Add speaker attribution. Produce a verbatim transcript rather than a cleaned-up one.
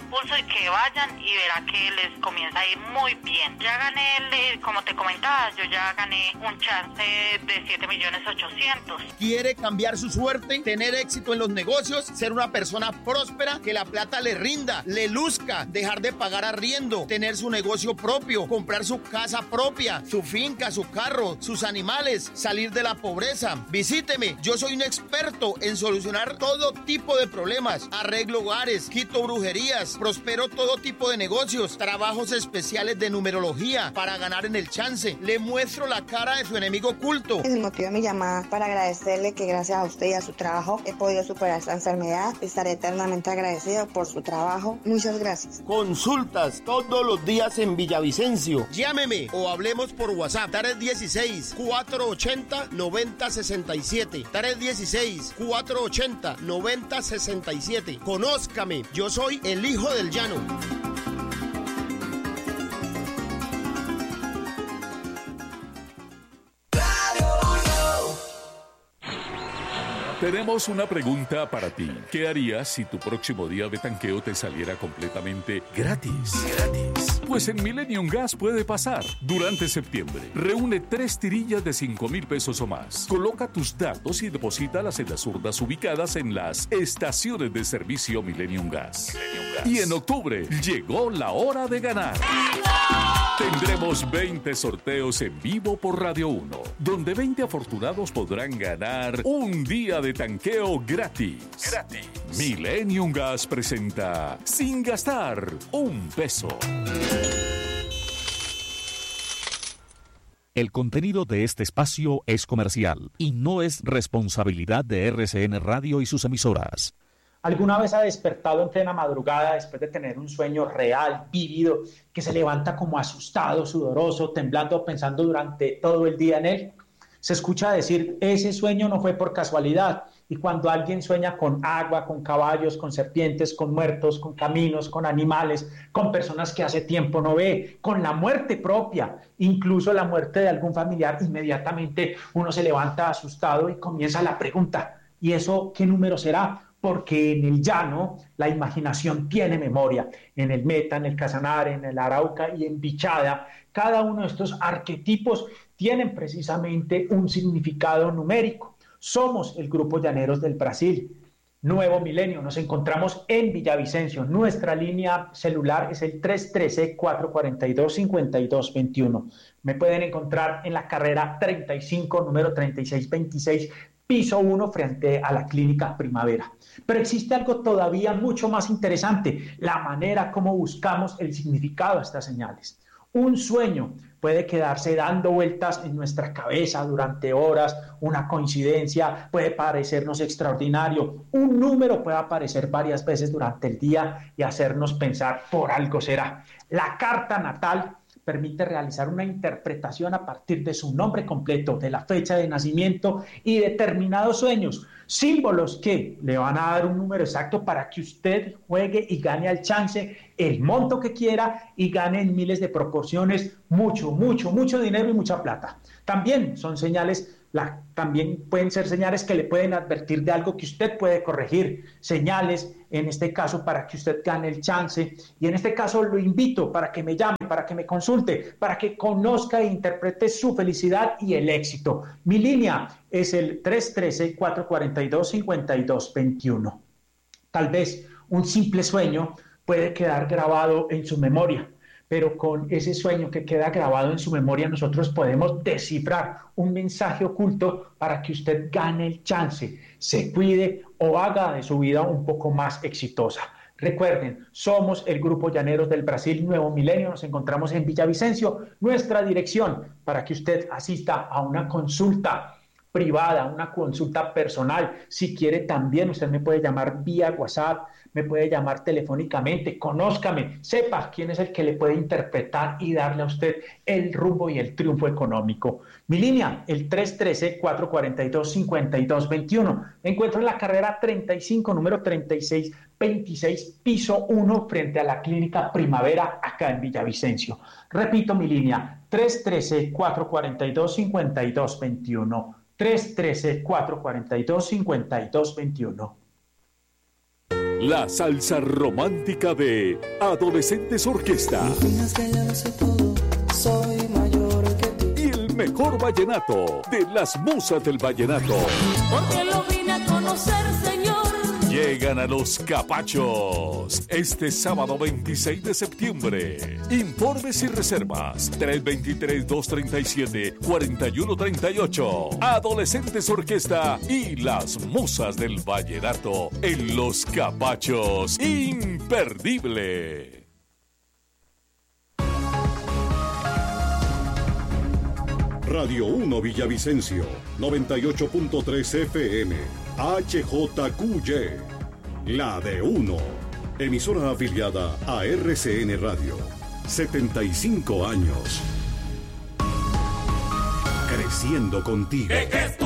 Speaker 1: impulso y que vayan y verá que les comienza a ir muy bien. Ya gané, el, como te comentaba, yo ya gané un chance de siete millones ochocientos.
Speaker 2: ¿Quiere cambiar su suerte, tener éxito en los negocios, ser una persona próspera, que la plata le rinda, le luzca, dejar de pagar arriendo, tener su negocio propio, comprar su casa propia, su finca, su carro, sus animales, salir de la pobreza? Visíteme, yo soy un experto en solucionar todo tipo de problemas, arreglo hogares, quito brujerías, prospero todo tipo de negocios, trabajos especiales de numerología para ganar en el chance, le muestro la cara de su enemigo oculto.
Speaker 3: Es el motivo de mi llamada para agradecerle que gracias a usted y a su trabajo he podido superar esta enfermedad. Estaré eternamente agradecido por su trabajo. Muchas gracias.
Speaker 2: Consultas todos los días en Villavicencio. Llámeme o hablemos por WhatsApp. tres dieciséis, cuatrocientos ochenta, noventa sesenta y siete. tres dieciséis, cuatrocientos ochenta, noventa sesenta y siete. Conózcame, yo soy el hijo del llano.
Speaker 4: Tenemos una pregunta para ti. ¿Qué harías si tu próximo día de tanqueo te saliera completamente gratis? Gratis. Pues en Millennium Gas puede pasar. Durante septiembre, reúne tres tirillas de cinco mil pesos o más. Coloca tus datos y deposítalas en las urnas ubicadas en las estaciones de servicio Millennium Gas. Millennium Gas. Y en octubre, llegó la hora de ganar. Tendremos veinte sorteos en vivo por Radio uno, donde veinte afortunados podrán ganar un día de tanqueo gratis. Gratis. Millennium Gas presenta Sin Gastar un Peso.
Speaker 5: El contenido de este espacio es comercial y no es responsabilidad de R C N Radio y sus emisoras.
Speaker 6: ¿Alguna vez ha despertado en plena madrugada después de tener un sueño real, vívido, que se levanta como asustado, sudoroso, temblando, pensando durante todo el día en él? Se escucha decir, ese sueño no fue por casualidad. Y cuando alguien sueña con agua, con caballos, con serpientes, con muertos, con caminos, con animales, con personas que hace tiempo no ve, con la muerte propia, incluso la muerte de algún familiar, inmediatamente uno se levanta asustado y comienza la pregunta, ¿y eso qué número será? Porque en el llano la imaginación tiene memoria. En el Meta, en el Casanare, en el Arauca y en Bichada, cada uno de estos arquetipos tienen precisamente un significado numérico. Somos el Grupo Llaneros del Brasil, Nuevo Milenio. Nos encontramos en Villavicencio. Nuestra línea celular es el tres uno tres, cuatro cuatro dos, cinco dos dos uno. Me pueden encontrar en la carrera treinta y cinco, número treinta y seis veintiséis, piso uno, frente a la Clínica Primavera. Pero existe algo todavía mucho más interesante, la manera como buscamos el significado de estas señales. Un sueño puede quedarse dando vueltas en nuestra cabeza durante horas, una coincidencia puede parecernos extraordinario, un número puede aparecer varias veces durante el día y hacernos pensar por algo será. La carta natal permite realizar una interpretación a partir de su nombre completo, de la fecha de nacimiento y determinados sueños, símbolos que le van a dar un número exacto para que usted juegue y gane al chance el monto que quiera y gane en miles de proporciones mucho, mucho, mucho dinero y mucha plata. También son señales, la, también pueden ser señales que le pueden advertir de algo que usted puede corregir, señales en este caso para que usted gane el chance, y en este caso lo invito para que me llame, para que me consulte, para que conozca e interprete su felicidad y el éxito. Mi línea es el tres uno tres, cuatro cuatro dos, cinco dos dos uno. Tal vez un simple sueño puede quedar grabado en su memoria, pero con ese sueño que queda grabado en su memoria nosotros podemos descifrar un mensaje oculto para que usted gane el chance, se cuide o haga de su vida un poco más exitosa. Recuerden, somos el Grupo Llaneros del Brasil Nuevo Milenio, nos encontramos en Villavicencio. Nuestra dirección para que usted asista a una consulta privada, una consulta personal. Si quiere también usted me puede llamar vía WhatsApp, me puede llamar telefónicamente, conózcame, sepa quién es el que le puede interpretar y darle a usted el rumbo y el triunfo económico. Mi línea, el tres uno tres, cuatro cuatro dos, cinco dos dos uno. Me encuentro en la carrera treinta y cinco, número treinta y seis veintiséis, piso uno, frente a la Clínica Primavera, acá en Villavicencio. Repito mi línea, tres uno tres, cuatro cuatro dos, cinco dos dos uno. tres uno tres, cuatro cuatro dos, cinco dos dos uno.
Speaker 4: La salsa romántica de Adolescentes Orquesta.
Speaker 7: Soy mayor que tú.
Speaker 4: Y el mejor vallenato de las musas del vallenato.
Speaker 7: Porque lo vine a conocer, Señor.
Speaker 4: Llegan a Los Capachos este sábado veintiséis de septiembre. Informes y reservas tres dos tres, dos tres siete, cuatro uno tres ocho. Adolescentes Orquesta y las musas del vallenato en Los Capachos. Imperdible.
Speaker 8: Radio uno Villavicencio, noventa y ocho punto tres F M, H J Q Y, la de uno, emisora afiliada a R C N Radio, setenta y cinco años, creciendo contigo.